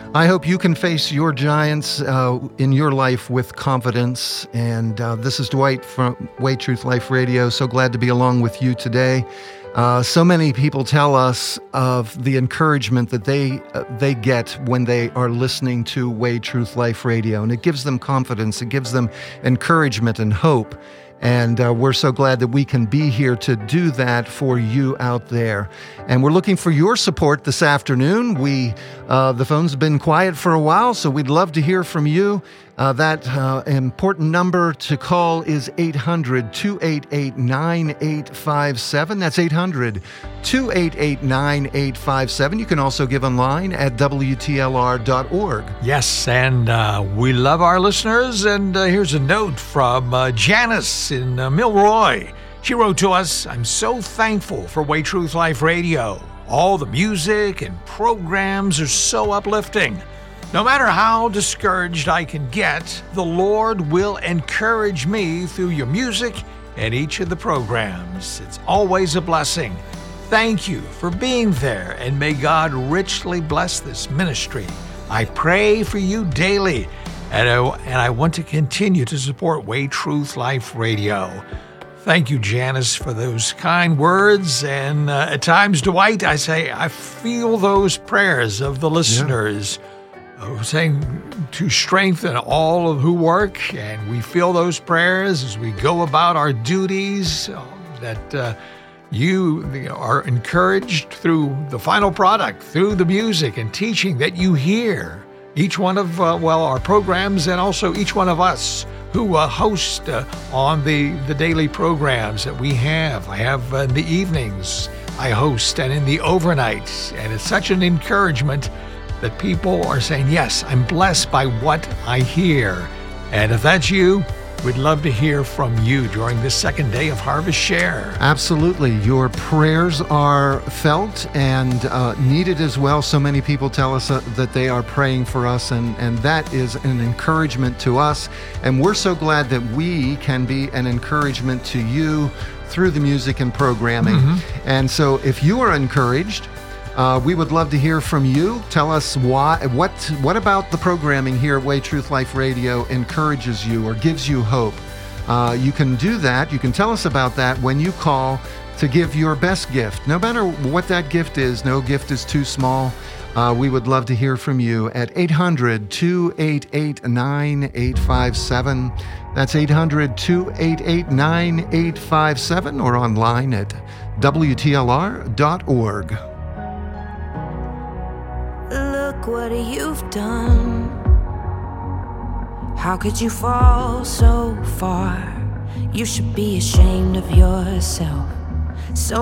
I hope you can face your giants in your life with confidence. And this is Dwight from Way Truth Life Radio. So glad to be along with you today. So many people tell us of the encouragement that they get when they are listening to Way Truth Life Radio. And it gives them confidence. It gives them encouragement and hope. And we're so glad that we can be here to do that for you out there. And we're looking for your support this afternoon. The phone's been quiet for a while, so we'd love to hear from you. That important number to call is 800-288-9857. That's 800-288-9857. You can also give online at WTLR.org. Yes, and we love our listeners. And here's a note from Janice in Milroy. She wrote to us, "I'm so thankful for Way Truth Life Radio. All the music and programs are so uplifting. No matter how discouraged I can get, the Lord will encourage me through your music and each of the programs. It's always a blessing. Thank you for being there, and may God richly bless this ministry. I pray for you daily, and I want to continue to support Way Truth Life Radio." Thank you, Janice, for those kind words. And at times, Dwight, I feel those prayers of the listeners. Yeah. Saying to strengthen all of who work, and we feel those prayers as we go about our duties, that you are encouraged through the final product, through the music and teaching that you hear. Each one of our programs, and also each one of us who host on the daily programs that we have. I have in the evenings, I host, and in the overnights, and it's such an encouragement that people are saying, yes, I'm blessed by what I hear. And if that's you, we'd love to hear from you during this second day of Harvest Share. Absolutely. Your prayers are felt and needed as well. So many people tell us that they are praying for us, and that is an encouragement to us. And we're so glad that we can be an encouragement to you through the music and programming. Mm-hmm. And so if you are encouraged, we would love to hear from you. Tell us what about the programming here at Way Truth Life Radio encourages you or gives you hope. You can do that. You can tell us about that when you call to give your best gift. No matter what that gift is, no gift is too small. We would love to hear from you at 800-288-9857. That's 800-288-9857, or online at WTLR.org. Look what you've done. How could you fall so far? You should be ashamed of yourself. So